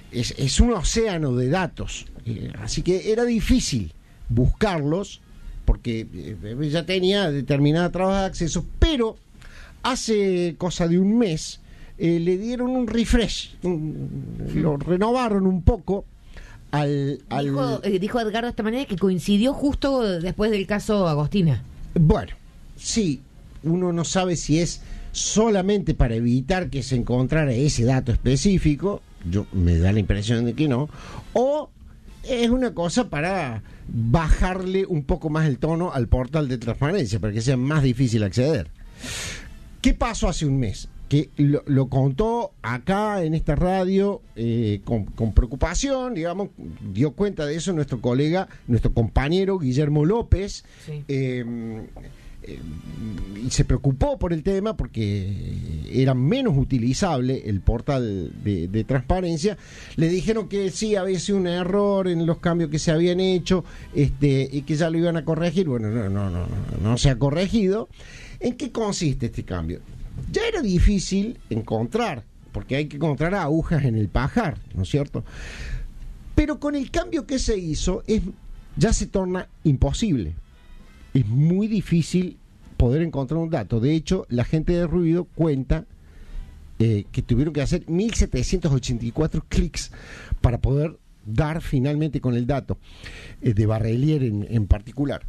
es un océano de datos, así que era difícil buscarlos porque ya tenía determinada trabas de acceso, pero hace cosa de un mes le dieron un refresh, lo renovaron un poco. Dijo Edgardo de esta manera que coincidió justo después del caso Agostina. Bueno, sí, uno no sabe si es solamente para evitar que se encontrara ese dato específico, me da la impresión de que no, o es una cosa para bajarle un poco más el tono al portal de transparencia, para que sea más difícil acceder. ¿Qué pasó hace un mes? Que lo contó acá en esta radio con preocupación, digamos, dio cuenta de eso nuestro colega, nuestro compañero Guillermo López, sí. Y se preocupó por el tema porque era menos utilizable el portal de transparencia. Le dijeron que sí, había sido un error en los cambios que se habían hecho, y que ya lo iban a corregir. Bueno, no se ha corregido. ¿En qué consiste este cambio? Ya era difícil encontrar, porque hay que encontrar agujas en el pajar, ¿no es cierto? Pero con el cambio que se hizo, ya se torna imposible. Es muy difícil poder encontrar un dato. De hecho, la gente de Ruido cuenta que tuvieron que hacer 1.784 clics para poder dar finalmente con el dato de Barrelier en particular.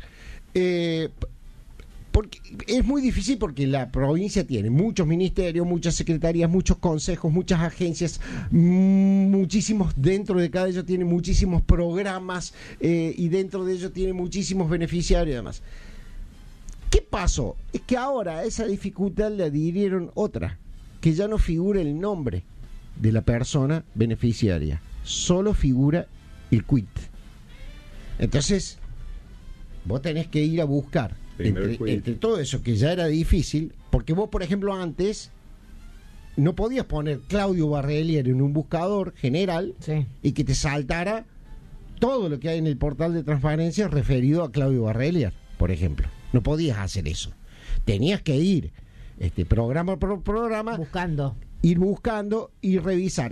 Porque es muy difícil porque la provincia tiene muchos ministerios, muchas secretarías, muchos consejos, muchas agencias, muchísimos, dentro de cada ellos tiene muchísimos programas, y dentro de ellos tiene muchísimos beneficiarios y demás. ¿Qué pasó? Es que ahora a esa dificultad le adhirieron otra, que ya no figura el nombre de la persona beneficiaria, solo figura el quit. Entonces, vos tenés que ir a buscar entre todo eso que ya era difícil, porque vos, por ejemplo, antes no podías poner Claudio Barrelier en un buscador general, sí, y que te saltara todo lo que hay en el portal de transparencia referido a Claudio Barrelier, por ejemplo. No podías hacer eso. Tenías que ir programa por programa, ir buscando y revisar.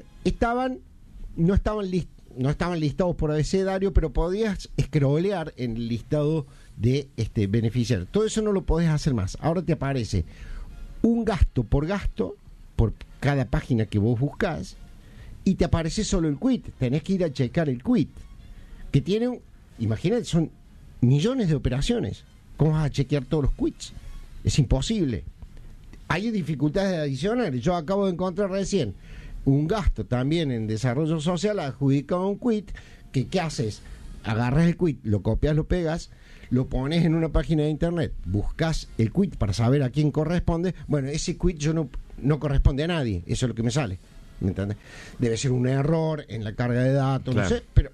No estaban listados por abecedario, pero podías scrollear en el listado de beneficiarios. Todo eso no lo podés hacer más. Ahora te aparece un gasto por cada página que vos buscás, y te aparece solo el quit. Tenés que ir a checar el quit, que tiene, imagínate, son millones de operaciones. ¿Cómo vas a chequear todos los quits? Es imposible. Hay dificultades adicionales. Yo acabo de encontrar recién un gasto también en desarrollo social adjudicado a un quit, que ¿qué haces? Agarras el quit, lo copias, lo pegas, lo pones en una página de internet, buscas el quit para saber a quién corresponde. Bueno, ese quit no corresponde a nadie, eso es lo que me sale, ¿me entiendes? Debe ser un error en la carga de datos, claro. No sé, pero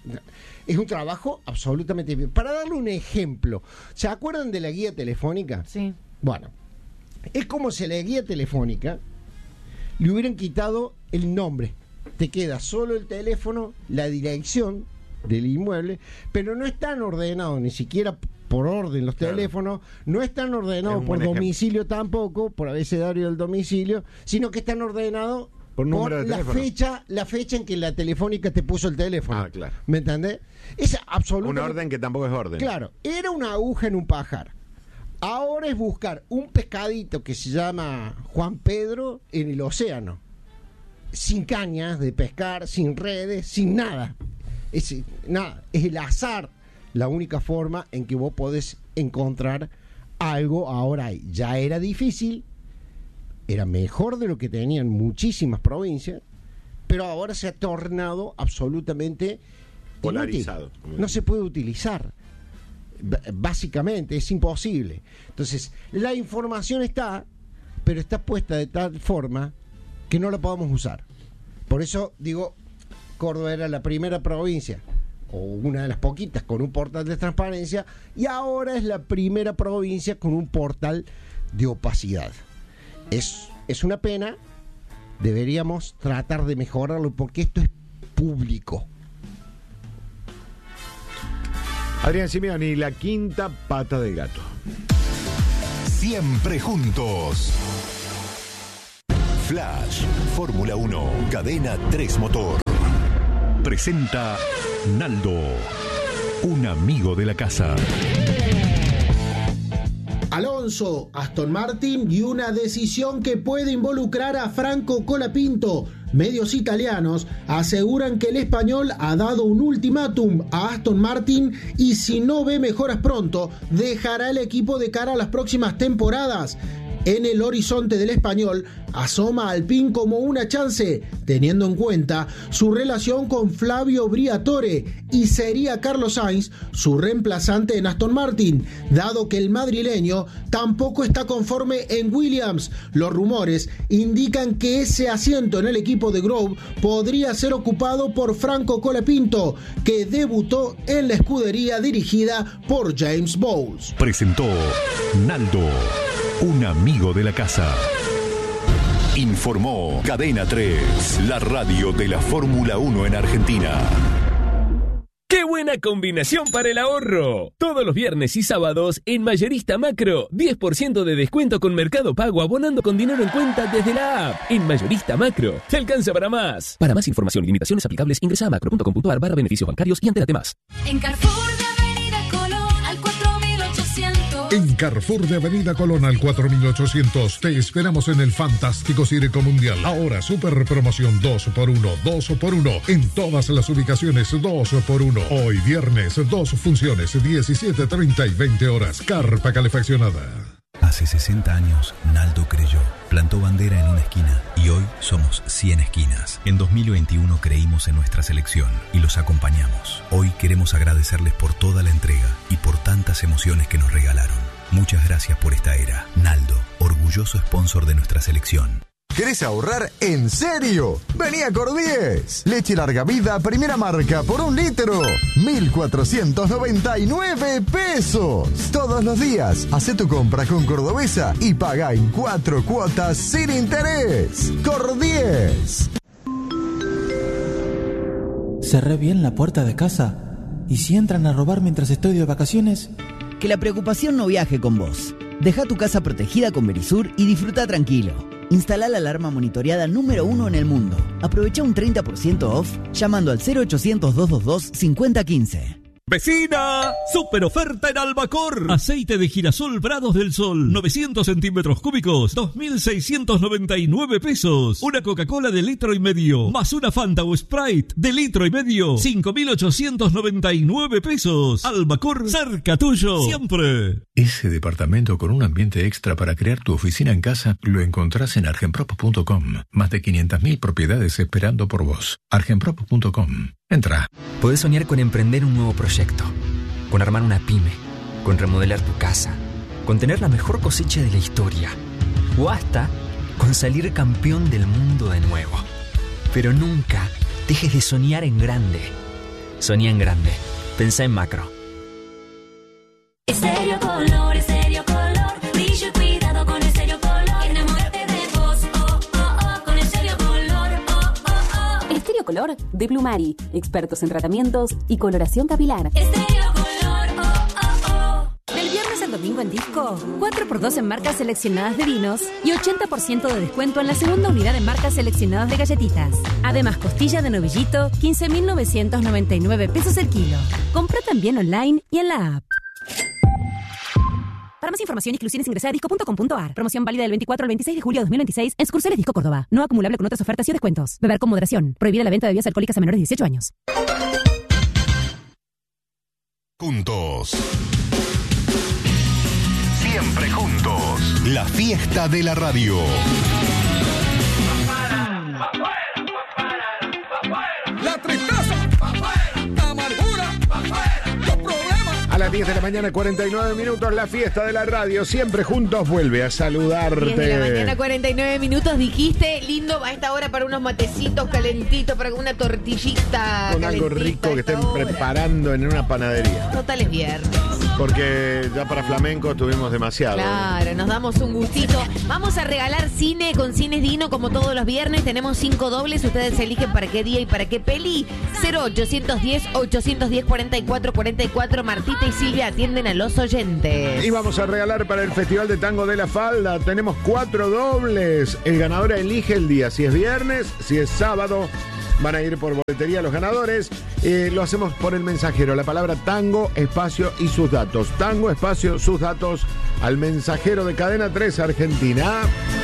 es un trabajo absolutamente bien. Para darle un ejemplo, ¿se acuerdan de la guía telefónica? Sí. Bueno, es como si a la guía telefónica le hubieran quitado el nombre. Te queda solo el teléfono, la dirección del inmueble, pero no están ordenados ni siquiera por orden los teléfonos, no están ordenados por domicilio tampoco, por abecedario del domicilio, sino que están ordenados por la fecha en que la telefónica te puso el teléfono. Ah, claro. ¿Me entendés? Es absolutamente... Un orden que tampoco es orden. Claro, era una aguja en un pajar. Ahora es buscar un pescadito que se llama Juan Pedro en el océano, sin cañas de pescar, sin redes, sin nada. Es el azar la única forma en que vos podés encontrar algo. Ahora ya era difícil, era mejor de lo que tenían muchísimas provincias, pero ahora se ha tornado absolutamente polarizado. Inútil. No se puede utilizar. Básicamente es imposible. Entonces la información está, pero está puesta de tal forma que no la podemos usar. Por eso digo, Córdoba era la primera provincia, o una de las poquitas, con un portal de transparencia, y ahora es la primera provincia con un portal de opacidad. Es una pena. Deberíamos tratar de mejorarlo, porque esto es público. Adrián Simeoni, la quinta pata del gato. Siempre juntos. Flash, Fórmula 1, Cadena 3 Motor. presenta Naldo, un amigo de la casa. Alonso, Aston Martin y una decisión que puede involucrar a Franco Colapinto. Medios italianos aseguran que el español ha dado un ultimátum a Aston Martin y si no ve mejoras pronto, dejará el equipo de cara a las próximas temporadas. En el horizonte del español asoma Alpine como una chance, teniendo en cuenta su relación con Flavio Briatore, y sería Carlos Sainz su reemplazante en Aston Martin, dado que el madrileño tampoco está conforme en Williams. Los rumores indican que ese asiento en el equipo de Grove podría ser ocupado por Franco Colapinto, que debutó en la escudería dirigida por James Bowles. Presentó Naldo, un amigo de la casa. Informó Cadena 3, la radio de la Fórmula 1 en Argentina. ¡Qué buena combinación para el ahorro! Todos los viernes y sábados en Mayorista Macro, 10% de descuento con Mercado Pago abonando con dinero en cuenta desde la app. En Mayorista Macro, te alcanza para más. Para más información y limitaciones aplicables, ingresa a macro.com.ar/beneficios bancarios y entérate más. En Carrefour de Avenida Colón al 4800. En Carrefour de Avenida Colón al 4800 te esperamos en el fantástico Cireco Mundial. Ahora super promoción 2x1, 2x1 en todas las ubicaciones, 2x1. Hoy viernes, 2 funciones, 17:30 y 20 horas. Carpa calefaccionada. Hace 60 años, Naldo creyó, plantó bandera en una esquina y hoy somos 100 esquinas. En 2021 creímos en nuestra selección y los acompañamos. Hoy queremos agradecerles por toda la entrega y por tantas emociones que nos regalaron. Muchas gracias por esta era. Naldo, orgulloso sponsor de nuestra selección. ¿Querés ahorrar en serio? Vení a Cordies. Leche larga vida, primera marca, por 1 litro. 1.499 pesos. Todos los días. Hacé tu compra con Cordobesa y pagá en 4 cuotas sin interés. Cordies. Cerré bien la puerta de casa. ¿Y si entran a robar mientras estoy de vacaciones? Que la preocupación no viaje con vos. Deja tu casa protegida con Verisur y disfruta tranquilo. Instala la alarma monitoreada número 1 en el mundo. Aprovecha un 30% off llamando al 0800-222-5015. ¡Vecina! ¡Super oferta en Albacor! Aceite de girasol Prados del Sol, 900 centímetros cúbicos, 2.699 pesos. Una Coca-Cola de 1,5 litros, más una Fanta o Sprite de 1,5 litros, 5.899 pesos. Albacor, cerca tuyo, siempre. Ese departamento con un ambiente extra para crear tu oficina en casa lo encontrás en argenprop.com. Más de 500.000 propiedades esperando por vos. argenprop.com. Entra. Podés soñar con emprender un nuevo proyecto, con armar una pyme, con remodelar tu casa, con tener la mejor cosecha de la historia, o hasta con salir campeón del mundo de nuevo. Pero nunca dejes de soñar en grande. Soñá en grande. Pensá en macro. Estéreo Color, Estéreo Color. Brillo y cuidado con Estéreo Color. Enamórate de vos, oh, oh, oh, con Estéreo Color, oh, oh, oh. Estéreo Color de Blumari, expertos en tratamientos y coloración capilar. Estéreo Color, oh, oh, oh. Del viernes al domingo en Disco, 4x2 en marcas seleccionadas de vinos y 80% de descuento en la segunda unidad en marcas seleccionadas de galletitas. Además, costilla de novillito, 15.999 pesos el kilo. Compra también online y en la app. Para más información y exclusiones ingresa a disco.com.ar. Promoción válida del 24 al 26 de julio de 2026 en sucursales Disco Córdoba. No acumulable con otras ofertas y descuentos. Beber con moderación. Prohibida la venta de bebidas alcohólicas a menores de 18 años. Juntos. Siempre juntos. La fiesta de la radio. La tristeza, la amargura, los problemas. A las 10 de la mañana, 49 minutos, la fiesta de la radio. Siempre juntos vuelve a saludarte. 10 de la mañana, 49 minutos. Dijiste, lindo a esta hora para unos matecitos calentitos, para una tortillita con algo rico que estén preparando en una panadería. Total es viernes. Porque ya para flamenco tuvimos demasiado. Claro, nos damos un gustito. Vamos a regalar cine con Cines Dino como todos los viernes. Tenemos 5 dobles. Ustedes eligen para qué día y para qué peli. 0810-810-4444. Martita y Silvia atienden a los oyentes. Y vamos a regalar para el Festival de Tango de la Falda. Tenemos 4 dobles. El ganador elige el día. Si es viernes, si es sábado van a ir por boletería los ganadores. Lo hacemos por el mensajero. La palabra tango, espacio y sus datos. Tango, espacio, sus datos al mensajero de Cadena 3 Argentina.